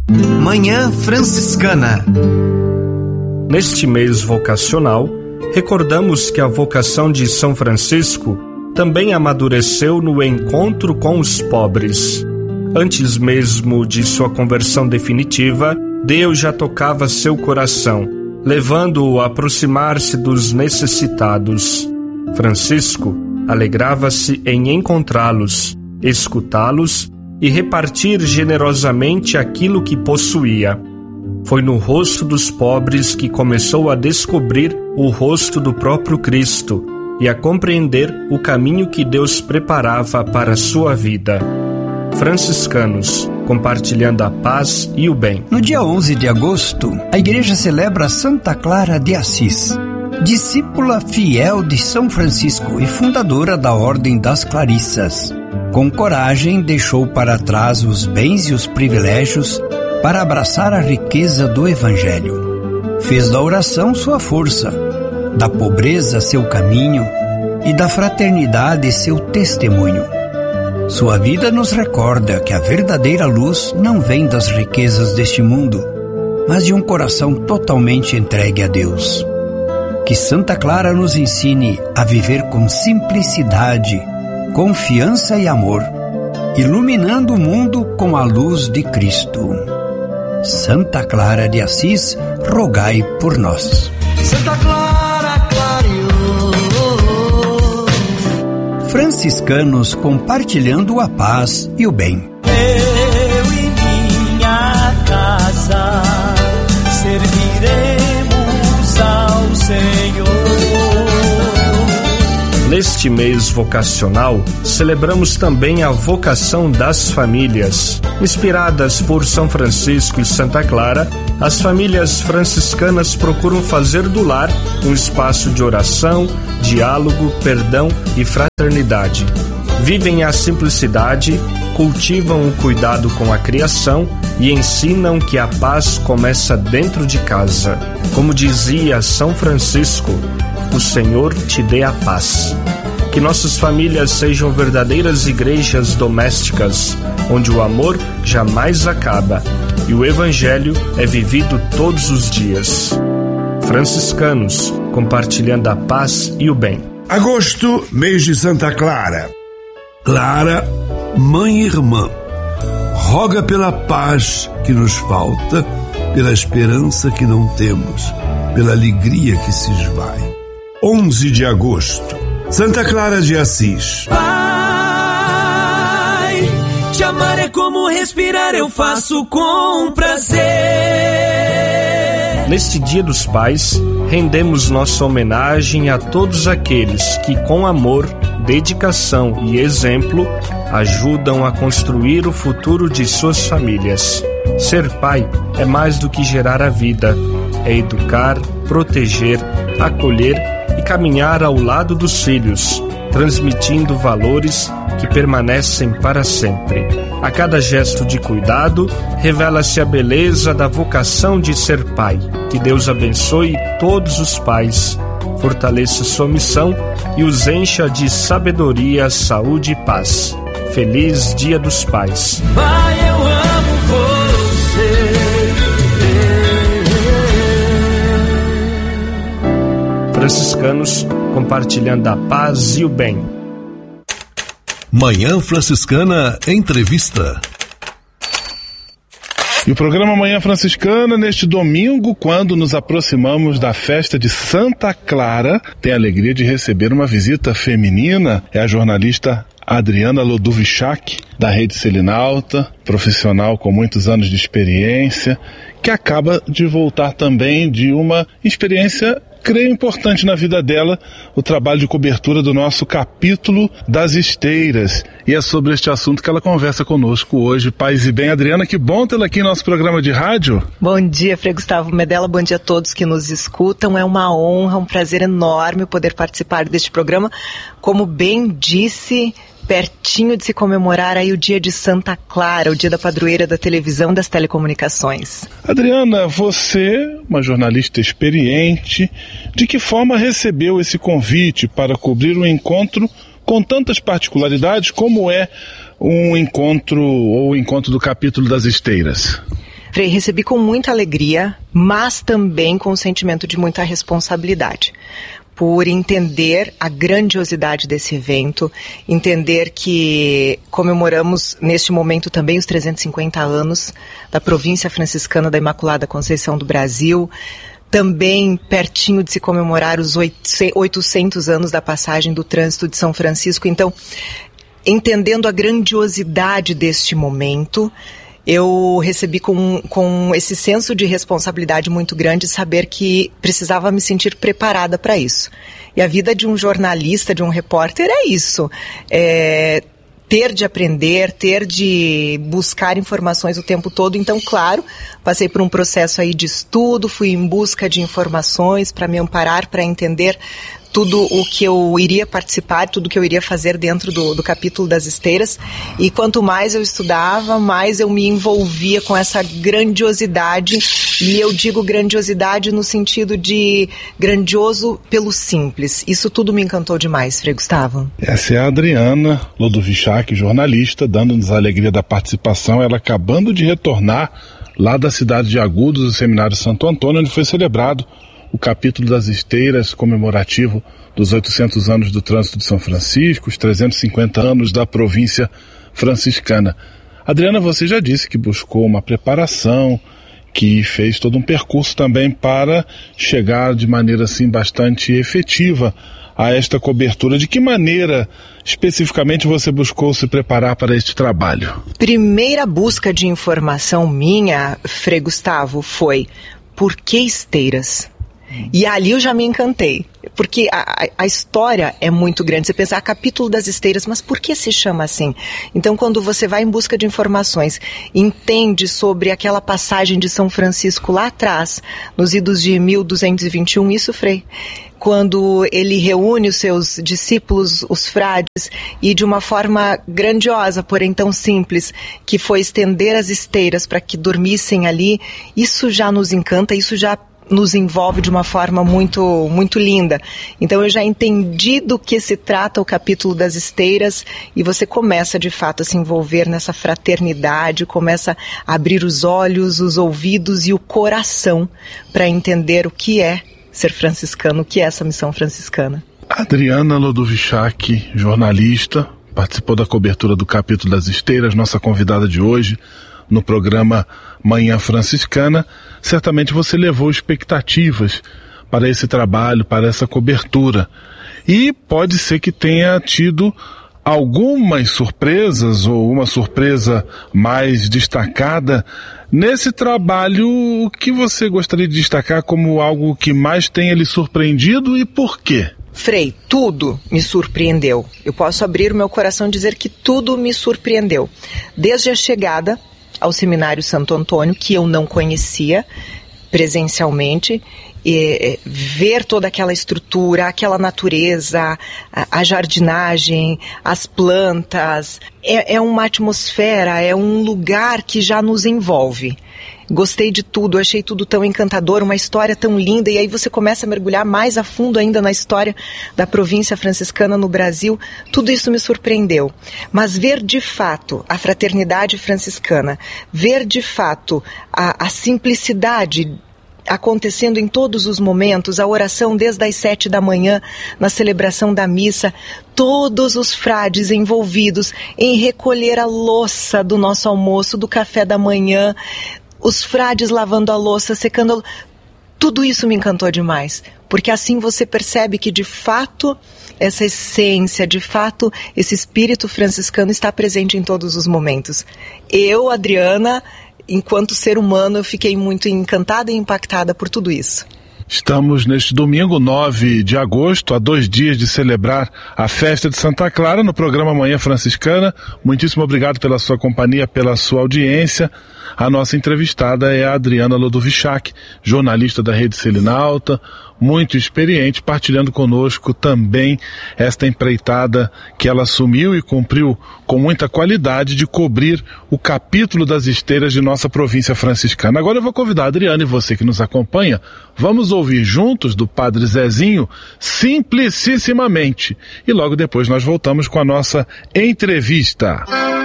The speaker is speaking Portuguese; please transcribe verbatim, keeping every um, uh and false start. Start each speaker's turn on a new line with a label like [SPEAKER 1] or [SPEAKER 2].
[SPEAKER 1] Manhã Franciscana.
[SPEAKER 2] Neste mês vocacional, recordamos que a vocação de São Francisco também amadureceu no encontro com os pobres. Antes mesmo de sua conversão definitiva, Deus já tocava seu coração, levando-o a aproximar-se dos necessitados. Francisco alegrava-se em encontrá-los, escutá-los e repartir generosamente aquilo que possuía. Foi no rosto dos pobres que começou a descobrir o rosto do próprio Cristo e a compreender o caminho que Deus preparava para a sua vida. Franciscanos, compartilhando a paz e o bem.
[SPEAKER 3] No dia onze de agosto, a Igreja celebra Santa Clara de Assis, discípula fiel de São Francisco e fundadora da Ordem das Clarissas. Com coragem, deixou para trás os bens e os privilégios para abraçar a riqueza do Evangelho. Fez da oração sua força, da pobreza seu caminho e da fraternidade seu testemunho. Sua vida nos recorda que a verdadeira luz não vem das riquezas deste mundo, mas de um coração totalmente entregue a Deus. Que Santa Clara nos ensine a viver com simplicidade, confiança e amor, iluminando o mundo com a luz de Cristo. Santa Clara de Assis, rogai por nós.
[SPEAKER 1] Santa Clara clareou.
[SPEAKER 3] Franciscanos compartilhando a paz e o bem.
[SPEAKER 4] Eu e minha casa serviremos ao Senhor.
[SPEAKER 2] Neste mês vocacional, celebramos também a vocação das famílias. Inspiradas por São Francisco e Santa Clara, as famílias franciscanas procuram fazer do lar um espaço de oração, diálogo, perdão e fraternidade. Vivem a simplicidade, cultivam o cuidado com a criação e ensinam que a paz começa dentro de casa. Como dizia São Francisco, o Senhor te dê a paz. Que nossas famílias sejam verdadeiras igrejas domésticas, onde o amor jamais acaba e o Evangelho é vivido todos os dias. Franciscanos, compartilhando a paz e o bem.
[SPEAKER 5] Agosto, mês de Santa Clara. Clara, mãe e irmã, roga pela paz que nos falta, pela esperança que não temos, pela alegria que se esvai. onze de agosto, Santa Clara de Assis.
[SPEAKER 4] Pai, te amar é como respirar, eu faço com prazer.
[SPEAKER 2] Neste Dia dos Pais, rendemos nossa homenagem a todos aqueles que, com amor, dedicação e exemplo, ajudam a construir o futuro de suas famílias. Ser pai é mais do que gerar a vida, é educar, proteger, acolher e caminhar ao lado dos filhos, transmitindo valores que permanecem para sempre. A cada gesto de cuidado, revela-se a beleza da vocação de ser pai. Que Deus abençoe todos os pais, fortaleça sua missão e os encha de sabedoria, saúde e paz. Feliz Dia dos Pais.
[SPEAKER 4] Pai, eu amo você.
[SPEAKER 2] Franciscanos, compartilhando a paz e o bem.
[SPEAKER 6] Manhã Franciscana Entrevista.
[SPEAKER 7] E o programa Manhã Franciscana, neste domingo, quando nos aproximamos da festa de Santa Clara, tem a alegria de receber uma visita feminina. É a jornalista Adriana Lodovichak, da Rede Selinalta, profissional com muitos anos de experiência, que acaba de voltar também de uma experiência, creio, importante na vida dela, o trabalho de cobertura do nosso capítulo das esteiras. E é sobre este assunto que ela conversa conosco hoje. Paz e bem, Adriana, que bom tê-la aqui em nosso programa de rádio.
[SPEAKER 8] Bom dia, Frei Gustavo Medella, bom dia a todos que nos escutam. É uma honra, um prazer enorme poder participar deste programa. Como bem disse, pertinho de se comemorar aí o dia de Santa Clara, o dia da padroeira da televisão, das telecomunicações.
[SPEAKER 7] Adriana, você, uma jornalista experiente, de que forma recebeu esse convite para cobrir um encontro com tantas particularidades como é um encontro ou o encontro do capítulo das esteiras?
[SPEAKER 8] Frei, recebi com muita alegria, mas também com um sentimento de muita responsabilidade, por entender a grandiosidade desse evento, entender que comemoramos neste momento também os trezentos e cinquenta anos da província franciscana da Imaculada Conceição do Brasil, também pertinho de se comemorar os oitocentos anos da passagem do trânsito de São Francisco. Então, entendendo a grandiosidade deste momento, eu recebi com, com esse senso de responsabilidade muito grande, saber que precisava me sentir preparada para isso. E a vida de um jornalista, de um repórter, é isso. É ter de aprender, ter de buscar informações o tempo todo. Então, claro, passei por um processo aí de estudo, fui em busca de informações para me amparar, para entender tudo o que eu iria participar, tudo o que eu iria fazer dentro do, do capítulo das esteiras. E quanto mais eu estudava, mais eu me envolvia com essa grandiosidade. E eu digo grandiosidade no sentido de grandioso pelo simples. Isso tudo me encantou demais, Frei Gustavo.
[SPEAKER 7] Essa é a Adriana Lodovichak, jornalista, dando-nos a alegria da participação. Ela acabando de retornar lá da cidade de Agudos, do Seminário Santo Antônio, onde foi celebrado o capítulo das esteiras comemorativo dos oitocentos anos do trânsito de São Francisco, os trezentos e cinquenta anos da província franciscana. Adriana, você já disse que buscou uma preparação, que fez todo um percurso também para chegar de maneira assim bastante efetiva a esta cobertura. De que maneira especificamente você buscou se preparar para este trabalho?
[SPEAKER 8] Primeira busca de informação minha, Frei Gustavo, foi: por que esteiras? E ali eu já me encantei, porque a, a história é muito grande. Você pensa, ah, capítulo das esteiras, mas por que se chama assim? Então, quando você vai em busca de informações, entende sobre aquela passagem de São Francisco lá atrás, nos idos de mil duzentos e vinte e um, isso, Frei, quando ele reúne os seus discípulos, os frades, e de uma forma grandiosa, porém tão simples, que foi estender as esteiras para que dormissem ali, isso já nos encanta, isso já nos envolve de uma forma muito, muito linda. Então eu já entendi do que se trata o capítulo das esteiras, e você começa de fato a se envolver nessa fraternidade, começa a abrir os olhos, os ouvidos e o coração para entender o que é ser franciscano, o que é essa missão franciscana.
[SPEAKER 7] Adriana Lodovichak, jornalista, participou da cobertura do capítulo das esteiras, nossa convidada de hoje no programa Manhã Franciscana. Certamente você levou expectativas para esse trabalho, para essa cobertura. E pode ser que tenha tido algumas surpresas, ou uma surpresa mais destacada nesse trabalho. O que você gostaria de destacar como algo que mais tenha lhe surpreendido e por quê?
[SPEAKER 8] Frei, tudo me surpreendeu. Eu posso abrir o meu coração e dizer que tudo me surpreendeu. Desde a chegada ao Seminário Santo Antônio, que eu não conhecia presencialmente, e ver toda aquela estrutura, aquela natureza, a, a jardinagem, as plantas, é, é uma atmosfera, é um lugar que já nos envolve. Gostei de tudo, achei tudo tão encantador, uma história tão linda, e aí você começa a mergulhar mais a fundo ainda na história da província franciscana no Brasil. Tudo isso me surpreendeu. Mas ver de fato a fraternidade franciscana, ver de fato a, a simplicidade acontecendo em todos os momentos, a oração desde as sete da manhã, na celebração da missa, todos os frades envolvidos em recolher a louça do nosso almoço, do café da manhã, os frades lavando a louça, secando a louça. Tudo isso me encantou demais, porque assim você percebe que de fato essa essência, de fato esse espírito franciscano está presente em todos os momentos. Eu, Adriana, enquanto ser humano, eu fiquei muito encantada e impactada por tudo isso.
[SPEAKER 7] Estamos neste domingo, nove de agosto, a dois dias de celebrar a festa de Santa Clara, no programa Manhã Franciscana. Muitíssimo obrigado pela sua companhia, pela sua audiência. A nossa entrevistada é a Adriana Lodovichak, jornalista da Rede Selinalta, muito experiente, partilhando conosco também esta empreitada que ela assumiu e cumpriu com muita qualidade de cobrir o capítulo das esteiras de nossa província franciscana. Agora eu vou convidar a Adriana e você que nos acompanha, vamos ouvir juntos do Padre Zezinho, Simplicissimamente. E logo depois nós voltamos com a nossa entrevista.